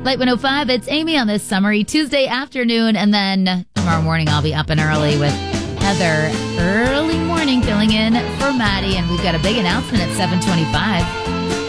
Light 105, it's Amy on this summery Tuesday afternoon. And then tomorrow morning, I'll be up and early with Heather. Early morning filling in for Maddie. And we've got a big announcement at 7:25.